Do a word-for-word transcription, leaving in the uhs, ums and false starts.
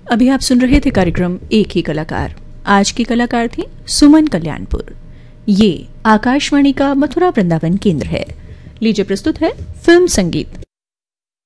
अभी आप सुन रहे थे कार्यक्रम एक ही कलाकार। आज की कलाकार थी सुमन कल्याणपुर। ये आकाशवाणी का मथुरा वृंदावन केंद्र है। लीजिए प्रस्तुत है फिल्म संगीत।